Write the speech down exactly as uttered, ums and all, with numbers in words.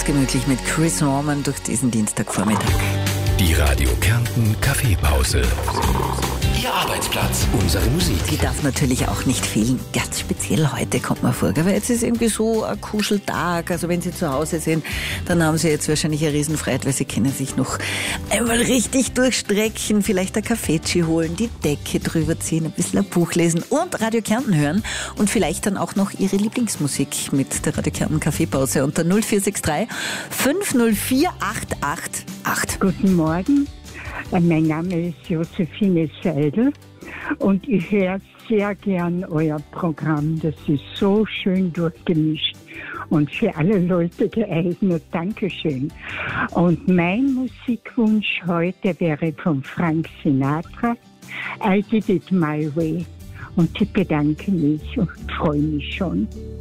ganz gemütlich mit Chris Norman durch diesen Dienstagvormittag. Die Radio Kärnten Kaffeepause. Ihr Arbeitsplatz, unsere Musik. Die darf natürlich auch nicht fehlen. Ganz speziell heute kommt mir vor, weil jetzt ist irgendwie so ein Kuscheltag. Also wenn Sie zu Hause sind, dann haben Sie jetzt wahrscheinlich eine Riesenfreude, weil Sie können sich noch einmal richtig durchstrecken, vielleicht ein Kaffeetschi holen, die Decke drüber ziehen, ein bisschen ein Buch lesen und Radio Kärnten hören und vielleicht dann auch noch Ihre Lieblingsmusik mit der Radio Kärnten Kaffeepause unter null vier sechs drei fünf null vier acht acht acht. Guten Morgen. Mein Name ist Josephine Seidel und ich höre sehr gern euer Programm. Das ist so schön durchgemischt und für alle Leute geeignet. Dankeschön. Und mein Musikwunsch heute wäre von Frank Sinatra, I Did It My Way. Und ich bedanke mich und freue mich schon.